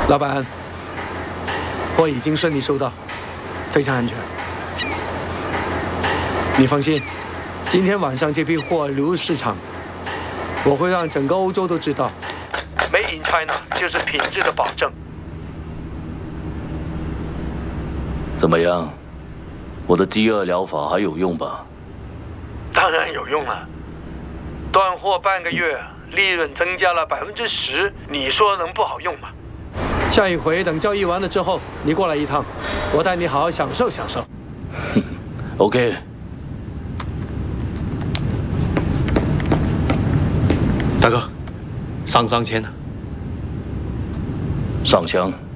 老板，货已经顺利收到，非常安全。你放心，今天晚上这批货流入市场，我会让整个欧洲都知道 ，Made in China 就是品质的保证。 怎么样？我的饥饿疗法还有用吧？ 当然有用了，断货半个月，利润增加了10%，你说能不好用吗？下一回等交易完了之后，你过来一趟，我带你好好享受享受。 OK。 大哥，上签了。 上香。